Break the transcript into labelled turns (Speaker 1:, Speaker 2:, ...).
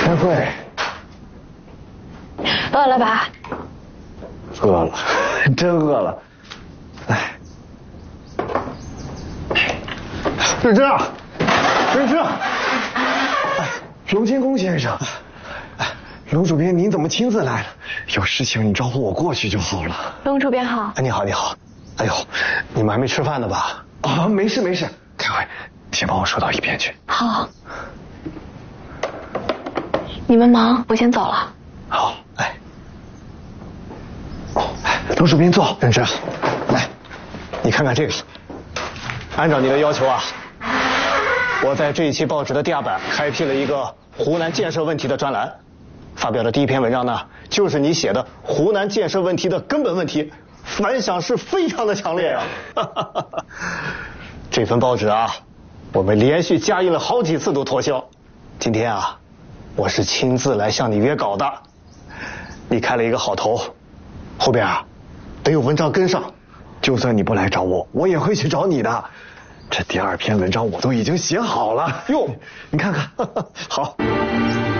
Speaker 1: 开会。
Speaker 2: 饿了吧？
Speaker 1: 饿了，真饿了。哎，认真啊，认真啊！哎，龙金公先生，哎，龙主编您怎么亲自来了？有事情你招呼我过去就好了。
Speaker 2: 龙主编好。
Speaker 1: 哎，你好，你好。哎呦，你们还没吃饭呢吧？啊，没事没事，开会，先帮我说到一边去。
Speaker 2: 好。你们忙，我先走了。
Speaker 1: 好，哎，龙主编坐，认真。来，你看看这个。按照你的要求啊，我在这一期报纸的第2版开辟了一个湖南建设问题的专栏，发表的第1篇文章呢，就是你写的湖南建设问题的根本问题，反响是非常的强烈啊。这份报纸啊，我们连续加印了好几次都脱销。今天啊，我是亲自来向你约稿的。你开了一个好头，后边啊得有文章跟上。就算你不来找我，我也会去找你的。这第2篇文章我都已经写好了。哟，你看看，好。